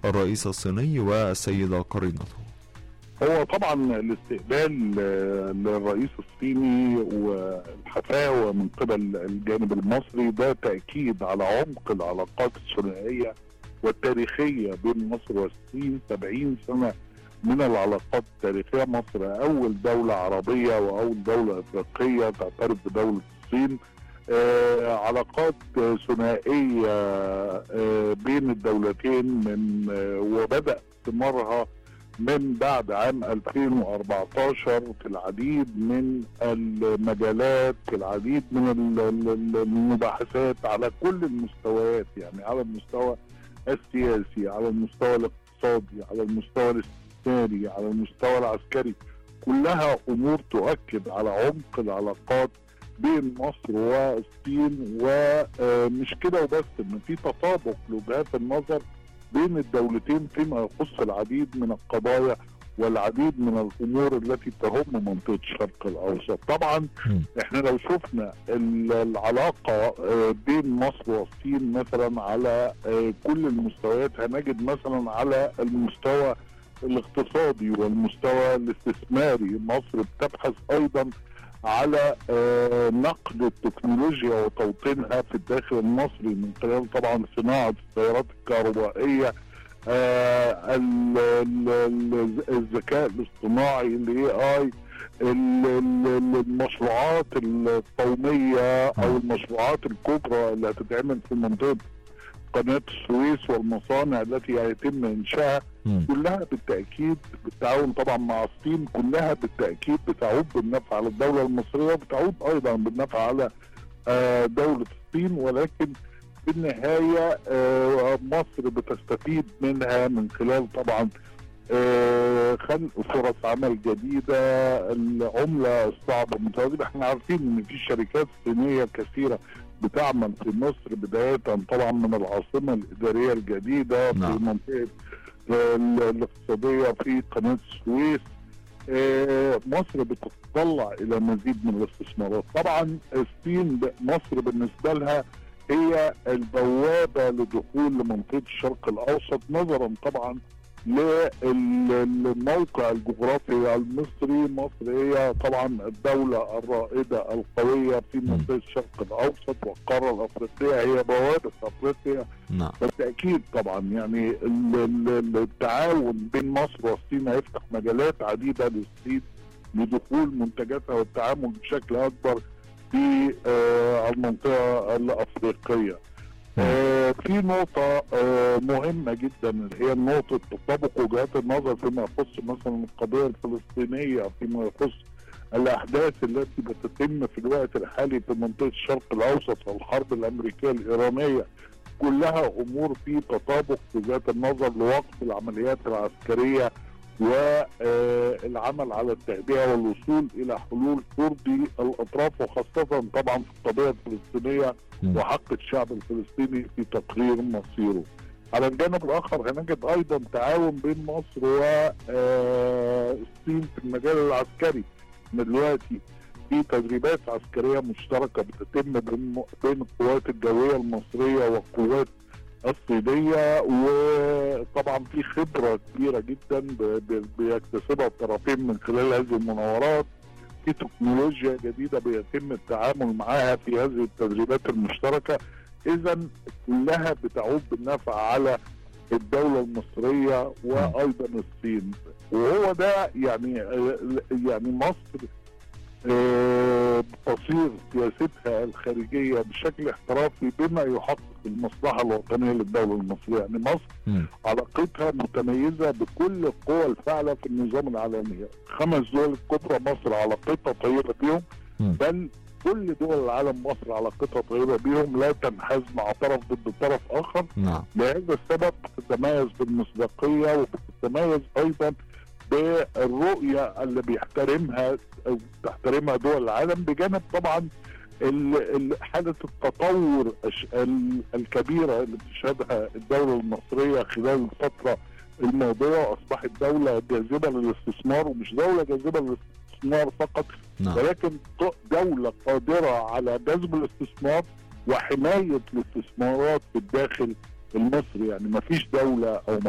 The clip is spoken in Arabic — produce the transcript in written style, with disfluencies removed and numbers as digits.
الرئيس الصيني والسيدة قرينته؟ هو طبعا الاستقبال للرئيس الصيني والحفاوة من قبل الجانب المصري ده تأكيد على عمق العلاقات الثنائية والتاريخية بين مصر والصين. 70 سنة من العلاقات التاريخية. مصر أول دولة عربية وأول دولة أفريقية تعترف بدولة الصين. علاقات ثنائية بين الدولتين من وبدأ ثمارها من بعد عام 2014 في العديد من المجالات، في العديد من المباحثات على كل المستويات، يعني على المستوى السياسي، على المستوى الاقتصادي، على المستوى الاستثماري، على المستوى العسكري. كلها امور تؤكد على عمق العلاقات بين مصر والصين. ومش كده وبس، ان في تطابق لوجهات النظر بين الدولتين فيما يخص العديد من القضايا والعديد من الامور التي تهم منطقه الشرق الاوسط. طبعا احنا لو شفنا العلاقه بين مصر والصين مثلا على كل المستويات، هنجد مثلا على المستوى الاقتصادي والمستوى الاستثماري مصر بتبحث ايضا على نقل التكنولوجيا وتوطينها في الداخل المصري من خلال طبعا صناعة السيارات الكهربائية، الذكاء الاصطناعي AI، المشروعات القومية او المشروعات الكبرى اللي هتتعمل في منطقة قناة السويس والمصانع التي هيتم انشائها. كلها بالتأكيد بالتعاون طبعا مع الصين، كلها بالتأكيد بتعود بالنفع على الدولة المصرية وبتعود ايضا بالنفع على دولة الصين. ولكن في النهاية مصر بتستفيد منها من خلال طبعا خلق فرص عمل جديدة، العملة الصعبة متواجدة. احنا عارفين ان في شركات صينية كثيرة بتعمل في مصر، بداية طبعا من العاصمة الإدارية الجديدة في منطقة الاقتصادية في قناة السويس. مصر بتتطلع إلى مزيد من الاستثمارات. طبعا الصين مصر بالنسبة لها هي البوابة لدخول لمنطقة الشرق الأوسط، نظرا طبعا للموقع الجغرافي المصري. مصر هي طبعا الدولة الرائدة القوية في منطقة الشرق الأوسط والقارة الأفريقية، هي بوابة أفريقيا. بالتأكيد طبعا يعني التعاون بين مصر والصين هيفتح مجالات عديدة للصين لدخول منتجاتها والتعامل بشكل أكبر في المنطقة الأفريقية. في نقطة مهمة جدا هي نقطة تطابق وجهات النظر فيما يخص مثلا القضية الفلسطينية، فيما يخص الأحداث التي بتتم في الوقت الحالي في منطقة الشرق الأوسط والحرب الأمريكية الإيرانية. كلها أمور في تطابق وجهات النظر لوقف العمليات العسكرية والعمل على التهدئة والوصول إلى حلول ترضي الأطراف، وخاصة طبعا في القضية الفلسطينية وحق الشعب الفلسطيني في تقرير مصيره. على الجانب الآخر هنجد أيضا تعاون بين مصر والصين في المجال العسكري. دلوقتي في تدريبات عسكرية مشتركة بتتم بين القوات الجوية المصرية والقوات الصينية، وطبعا في خبرة كبيرة جدا بيكتسبها الطرفين من خلال هذه المناورات. في تكنولوجيا جديدة بيتم التعامل معها في هذه التدريبات المشتركة. إذا كلها بتعود بالنفع على الدولة المصرية وأيضا الصين. وهو ده يعني مصر تصير سياستها الخارجية بشكل احترافي بما يحقق المصلحة الوطنية للدولة المصرية. يعني مصر علاقتها متميزة بكل القوى الفاعلة في النظام العالمي. 5 دول الكبرى مصر علاقتها طيبة بيهم، بل كل دول العالم مصر علاقتها طيبة بيهم، لا تنحاز مع طرف ضد طرف آخر. لهذا السبب تتميز بالمصداقية وتتميز أيضا بالرؤية اللي تحترمها دول العالم، بجانب طبعا حالة التطور الكبيرة اللي بتشهدها الدولة المصرية خلال الفترة الماضية. أصبحت دولة جاذبة للاستثمار، ومش دولة جاذبة للاستثمار فقط، ولكن دولة قادرة على جذب الاستثمار وحماية الاستثمارات في الداخل المصري. يعني ما فيش دولة أو